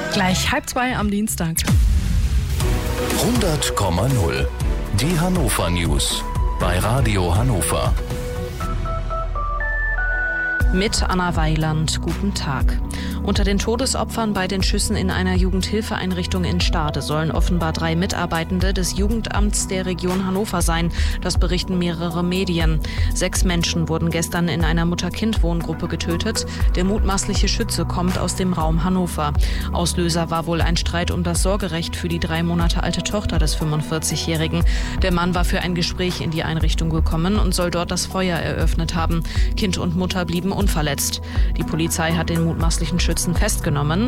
Gleich 1:30 am Dienstag. 100,0. Die Hannover News bei Radio Hannover. Mit Anna Weiland, guten Tag. Unter den Todesopfern bei den Schüssen in einer Jugendhilfeeinrichtung in Stade sollen offenbar 3 Mitarbeitende des Jugendamts der Region Hannover sein. Das berichten mehrere Medien. 6 Menschen wurden gestern in einer Mutter-Kind-Wohngruppe getötet. Der mutmaßliche Schütze kommt aus dem Raum Hannover. Auslöser war wohl ein Streit um das Sorgerecht für die 3 Monate alte Tochter des 45-Jährigen. Der Mann war für ein Gespräch in die Einrichtung gekommen und soll dort das Feuer eröffnet haben. Kind und Mutter blieben unverletzt. Die Polizei hat den mutmaßlichen Schützen festgenommen.